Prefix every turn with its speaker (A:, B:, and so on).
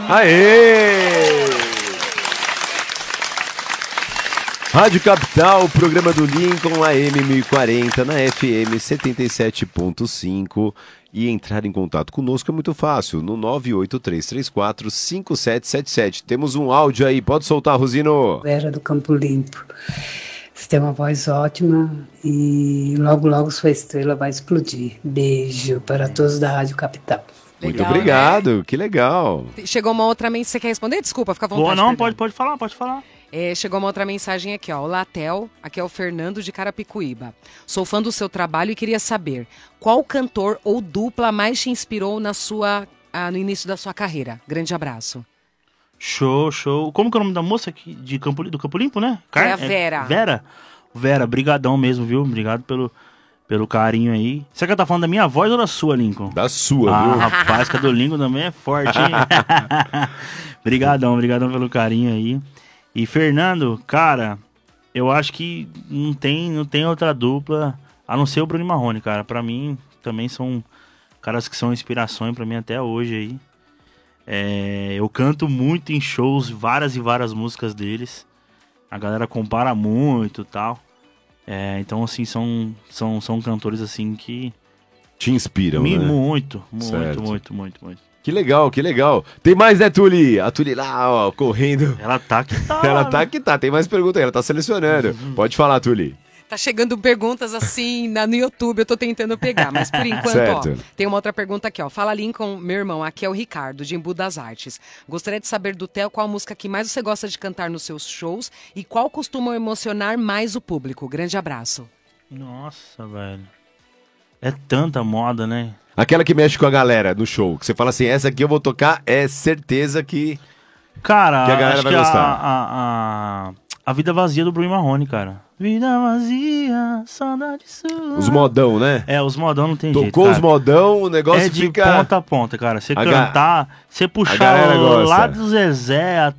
A: Aê! Rádio Capital, programa do Lincoln, AM 1040, na FM 77.5. E entrar em contato conosco é muito fácil, no 983345777. Temos um áudio aí, pode soltar, Rosino.
B: Vera do Campo Limpo. Você tem uma voz ótima e logo, logo sua estrela vai explodir. Beijo para todos da Rádio Capital.
A: Muito obrigado, né? Que legal.
C: Chegou uma outra mensagem, você quer responder? Desculpa, fica à vontade.
D: Não, pode falar.
C: Chegou uma outra mensagem aqui, ó. Olá, Tel. Aqui é o Fernando de Carapicuíba. Sou fã do seu trabalho e queria saber qual cantor ou dupla mais te inspirou no início da sua carreira. Grande abraço.
D: Show. Como que é o nome da moça aqui do Campo Limpo, né?
C: É a Vera.
D: Vera, brigadão mesmo, viu? Obrigado pelo carinho aí. Você que tá falando da minha voz ou da sua, Lincoln?
A: Da sua, viu?
D: Rapaz, que a do Lincoln também é forte, hein? Brigadão pelo carinho aí. E Fernando, cara, eu acho que não tem outra dupla a não ser o Bruno e Marrone, cara. Pra mim, também são caras que são inspirações pra mim até hoje aí. Eu canto muito em shows, várias e várias músicas deles. A galera compara muito e tal. Então, assim, são cantores, assim, que...
A: Te inspiram, né?
D: Muito.
A: Que legal. Tem mais, né, Tuli? A Tuli lá, ó, correndo.
D: Ela tá que tá.
A: Ela tá que tá. Tem mais perguntas aí, ela tá selecionando. Pode falar, Tuli.
C: Tá chegando perguntas assim no YouTube, eu tô tentando pegar, mas por enquanto,
A: certo.
C: Ó, tem uma outra pergunta aqui, ó. Fala, Lincoln, meu irmão, aqui é o Ricardo, de Embu das Artes. Gostaria de saber do Theo qual música que mais você gosta de cantar nos seus shows e qual costuma emocionar mais o público. Grande abraço.
D: Nossa, velho. É tanta moda, né?
A: Aquela que mexe com a galera no show, que você fala assim, essa aqui eu vou tocar, é certeza que...
D: Cara,
A: que a galera vai gostar.
D: A Vida Vazia do Bruno e Marrone, cara. Vida vazia, saudade sua.
A: Os modão, né?
D: Os modão não tem jeito,
A: Tocou os modão, o negócio
D: de
A: fica...
D: ponta a ponta, cara. Você cantar, você puxar
A: galera gosta.
D: lá do Zezé